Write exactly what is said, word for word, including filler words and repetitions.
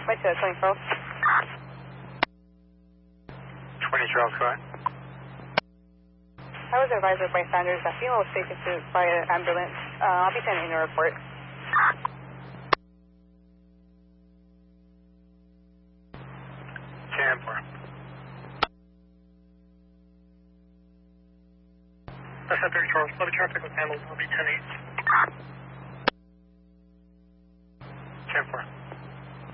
Wait to twenty Charles. twenty Charles, go ahead. I was advised by bystanders that female was taken to by an ambulance. Uh, I'll be sending a report. ten four. That's at thirty Charles. Flood traffic was handled. Will be ten eight.